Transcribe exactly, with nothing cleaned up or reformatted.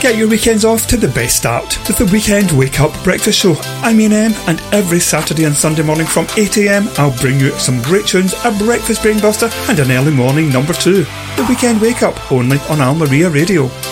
Get your weekends off to the best start with the Weekend Wake Up Breakfast Show. I'm Ian M, and every Saturday and Sunday morning from eight a m I'll bring you some great tunes, a breakfast brainbuster and an early morning number two. The Weekend Wake Up, only on Al Maria Radio.